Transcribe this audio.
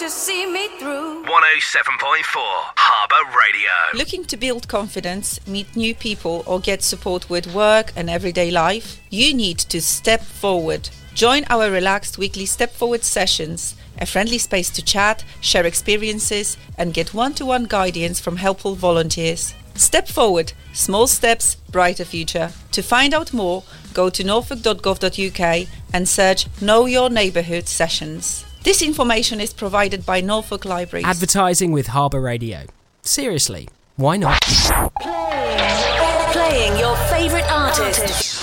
to see me through. 107.4 Harbour Radio. Looking to build confidence, meet new people, or get support with work and everyday life? You need to step forward. Join our relaxed weekly Step Forward sessions, a friendly space to chat, share experiences, and get one-to-one guidance from helpful volunteers. Step Forward. Small steps, brighter future. To find out more, go to norfolk.gov.uk and search Know Your Neighbourhood sessions. This information is provided by Norfolk Libraries. Advertising with Harbour Radio. Seriously, why not? Playing your favourite artist.